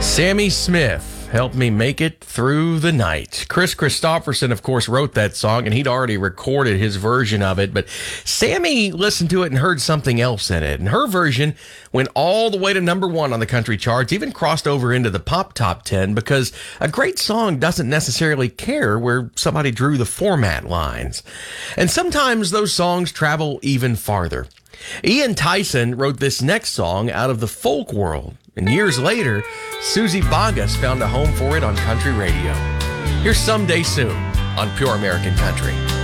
Sammy Smith, Help Me Make It Through the Night. Chris Christopherson, of course, wrote that song, and he'd already recorded his version of it, but Sammy listened to it and heard something else in it, and her version went all the way to number one on the country charts, even crossed over into the pop top 10, because a great song doesn't necessarily care where somebody drew the format lines. And sometimes those songs travel even farther. Ian Tyson wrote this next song out of the folk world, and years later, Susie Boggess found a home for it on country radio. Here's Someday Soon on Pure American Country.